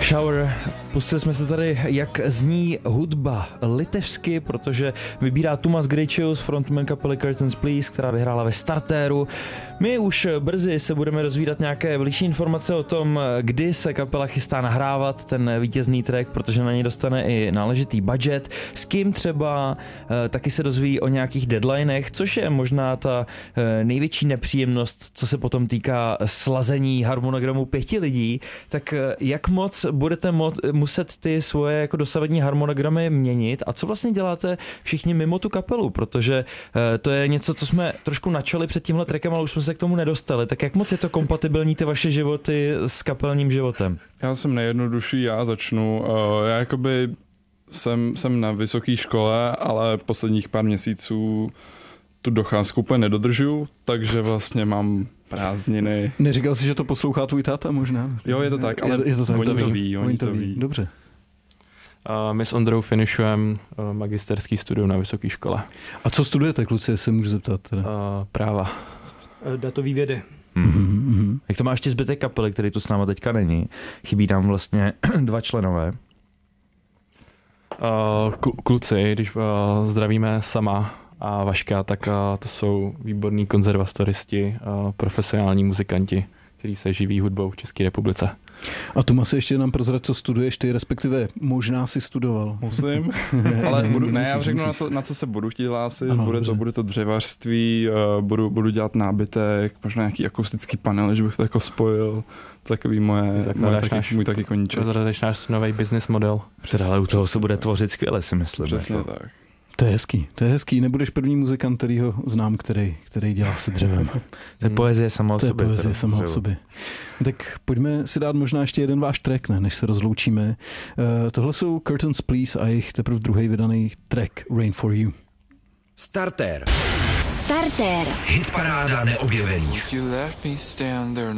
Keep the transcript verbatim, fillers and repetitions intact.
Shower. Pustili jsme se tady, jak zní hudba litevsky, protože vybírá Tumas Greičius, frontman kapely Curtains Please, která vyhrála ve Startéru. My už brzy se budeme rozvídat nějaké bližší informace o tom, kdy se kapela chystá nahrávat ten vítězný track, protože na něj dostane i náležitý budget. S kým třeba taky se dozví o nějakých deadlinech, což je možná ta největší nepříjemnost, co se potom týká slazení harmonogramu pěti lidí. Tak jak moc budete mo- muset ty svoje jako dosavadní harmonogramy měnit a co vlastně děláte všichni mimo tu kapelu, protože uh, to je něco, co jsme trošku načali před tímhle trackem, ale už jsme se k tomu nedostali. Tak jak moc je to kompatibilní ty vaše životy s kapelním životem? Já jsem nejjednodušší, já začnu. Uh, já jakoby jsem, jsem na vysoké škole, ale posledních pár měsíců tu docházku úplně nedodržuju, takže vlastně mám prázdniny. Neříkal jsi, že to poslouchá tvůj táta možná? Jo, je to tak, ale je to tak, oni to to ví, ví, oni to ví. Dobře. Uh, my s Ondrou finišujeme uh, magisterský studium na vysoké škole. A co studujete, kluci, jestli můžu zeptat? Teda? Uh, práva. Datový vědy. Mm. Mm-hmm. Jak to má ještě zbytek kapely, který tu s náma teďka není? Chybí nám vlastně dva členové. Uh, kluci, když uh, zdravíme Sama a Vaška, tak uh, to jsou výborní konzervatoristi, uh, profesionální muzikanti, kteří se živí hudbou v České republice. A Tomasi, ještě nám prozrať, co studuješ ty, respektive možná si studoval. Musím, ale budu, ne, já řeknu, na co, na co se budu chtít hlásit, ano, bude, to, bude to dřevařství, uh, budu, budu dělat nábytek, možná nějaký akustický panel, že bych to jako spojil, takový moje, moje taky, náš, můj taky koníček. Prozradeš náš nový business model. Teda, ale u toho se bude tvořit skvěle, si myslím. Přesně jako. tak. To je hezký, to je hezký. Nebudeš první muzikant, kterýho znám, který, který dělá se dřevem. To je poezie sama o sobě. To je poezie sama o sobě. Tak pojďme si dát možná ještě jeden váš track, ne, než se rozloučíme. Uh, tohle jsou Curtains Please a jejich teprve druhý vydaný track Rain for You. Startér. Startér. Hitparáda neobjevených. You let me stand there